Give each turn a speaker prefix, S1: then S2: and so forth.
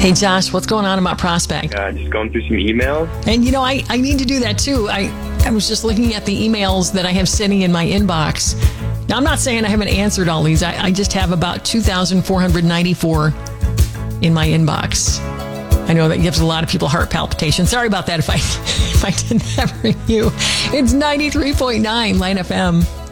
S1: Hey, Josh, what's going on in my prospect?
S2: Just going through some emails.
S1: And, I need to do that, too. I was just looking at the emails that I have sitting in my inbox. Now, I'm not saying I haven't answered all these. I just have about 2,494 in my inbox. I know that gives a lot of people heart palpitations. Sorry about that if I did that for you. It's 93.9 Line FM.